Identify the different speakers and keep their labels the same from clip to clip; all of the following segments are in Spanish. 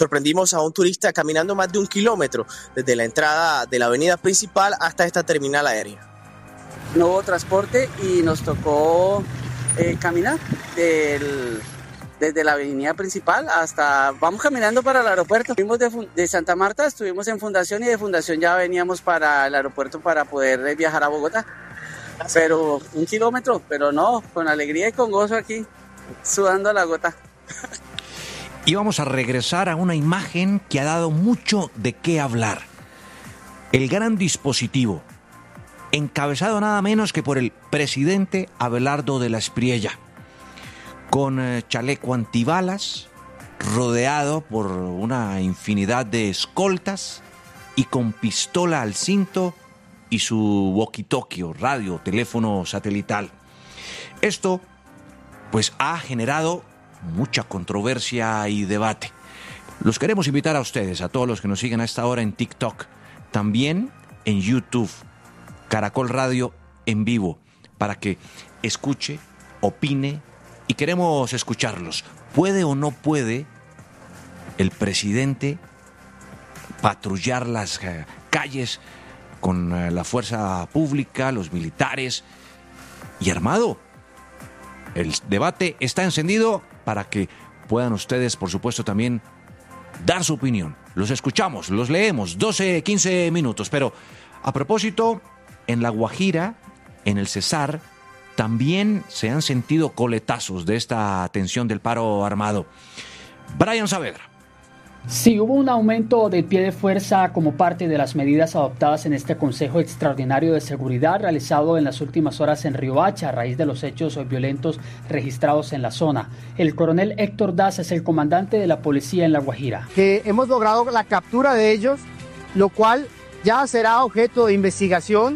Speaker 1: sorprendimos a un turista caminando más de 1 kilómetro desde la entrada de la avenida principal hasta esta terminal aérea.
Speaker 2: No hubo transporte y nos tocó caminar desde la avenida principal vamos caminando para el aeropuerto. Fuimos de Santa Marta, estuvimos en Fundación y de Fundación ya veníamos para el aeropuerto para poder viajar a Bogotá. Pero 1 kilómetro, pero no, con alegría y con gozo aquí, sudando la gota.
Speaker 3: Y vamos a regresar a una imagen que ha dado mucho de qué hablar. El gran dispositivo, encabezado nada menos que por el presidente Abelardo de la Espriella, con chaleco antibalas, rodeado por una infinidad de escoltas y con pistola al cinto y su walkie-talkie, radio, teléfono satelital. Esto, pues, ha generado mucha controversia y debate. Los queremos invitar a ustedes, a todos los que nos siguen a esta hora en TikTok, también en YouTube, Caracol Radio en vivo, para que escuche, opine, y queremos escucharlos. ¿Puede o no puede el presidente patrullar las calles con la fuerza pública, los militares y armado? El debate está encendido para que puedan ustedes, por supuesto, también dar su opinión. Los escuchamos, los leemos, 12, 15 minutos. Pero a propósito, en La Guajira, en el Cesar, también se han sentido coletazos de esta tensión del paro armado. Brian Saavedra.
Speaker 4: Sí, hubo un aumento del pie de fuerza como parte de las medidas adoptadas en este Consejo Extraordinario de Seguridad realizado en las últimas horas en Riohacha a raíz de los hechos violentos registrados en la zona. El coronel Héctor Daza es el comandante de la policía en La Guajira.
Speaker 5: Que hemos logrado la captura de ellos, lo cual ya será objeto de investigación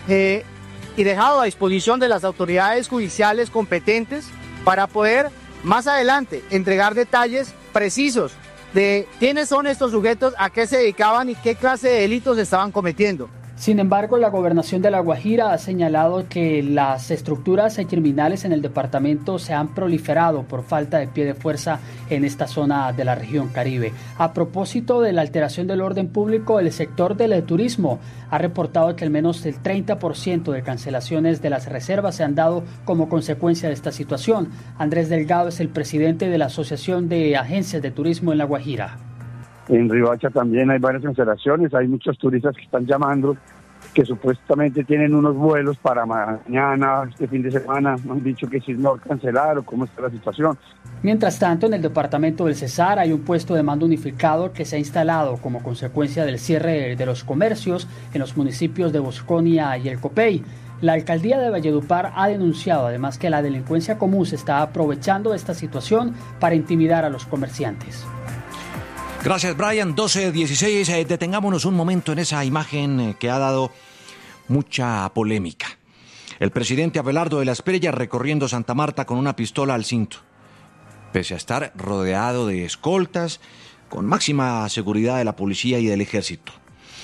Speaker 5: y dejado a disposición de las autoridades judiciales competentes para poder más adelante entregar detalles precisos de quiénes son estos sujetos, a qué se dedicaban y qué clase de delitos estaban cometiendo.
Speaker 4: Sin embargo, la gobernación de La Guajira ha señalado que las estructuras criminales en el departamento se han proliferado por falta de pie de fuerza en esta zona de la región Caribe. A propósito de la alteración del orden público, el sector del turismo ha reportado que al menos el 30% de cancelaciones de las reservas se han dado como consecuencia de esta situación. Andrés Delgado es el presidente de la Asociación de Agencias de Turismo en La Guajira.
Speaker 6: En Riohacha también hay varias cancelaciones, hay muchos turistas que están llamando, que supuestamente tienen unos vuelos para mañana, este fin de semana, han dicho que si no cancelar o cómo está la situación.
Speaker 4: Mientras tanto, en el departamento del Cesar hay un puesto de mando unificado que se ha instalado como consecuencia del cierre de los comercios en los municipios de Bosconia y El Copey. La alcaldía de Valledupar ha denunciado además que la delincuencia común se está aprovechando de esta situación para intimidar a los comerciantes.
Speaker 3: Gracias, Brian. 12:16. Detengámonos un momento en esa imagen que ha dado mucha polémica. El presidente Abelardo de la Espriella recorriendo Santa Marta con una pistola al cinto, pese a estar rodeado de escoltas, con máxima seguridad de la policía y del ejército.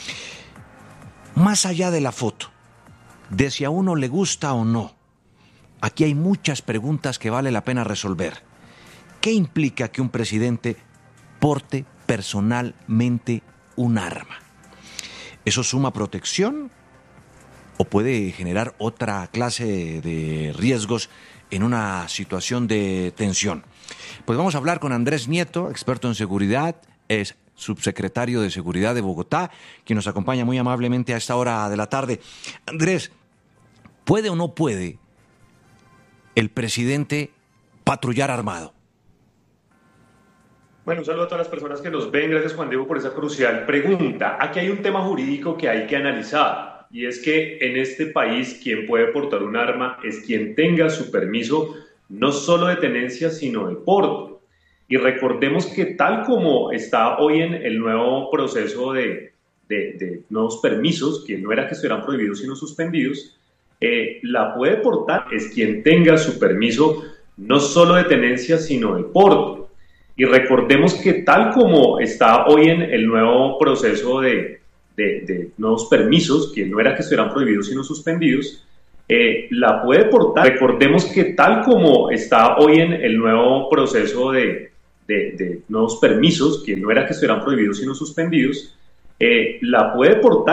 Speaker 3: Más allá de la foto, de si a uno le gusta o no, aquí hay muchas preguntas que vale la pena resolver. ¿Qué implica que un presidente porte personalmente un arma? ¿Eso suma protección o puede generar otra clase de riesgos en una situación de tensión? Pues vamos a hablar con Andrés Nieto, experto en seguridad, es subsecretario de Seguridad de Bogotá, quien nos acompaña muy amablemente a esta hora de la tarde. Andrés, ¿puede o no puede el presidente patrullar armado?
Speaker 7: Bueno, un saludo a todas las personas que nos ven. Gracias, Juan Diego, por esa crucial pregunta. Aquí hay un tema jurídico que hay que analizar, y es que en este país quien puede portar un arma es quien tenga su permiso, no solo de tenencia, sino de porte. Y recordemos que tal como está hoy en el nuevo proceso de nuevos permisos, que no era que estuvieran prohibidos, sino suspendidos, la puede portar es quien tenga su permiso, no solo de tenencia, sino de porte. Y recordemos que tal como está hoy en el nuevo proceso de nuevos permisos, que no era que estuvieran prohibidos sino suspendidos, la puede portar. Recordemos que tal como está hoy en el nuevo proceso de de nuevos permisos, que no era que estuvieran prohibidos sino suspendidos, la puede portar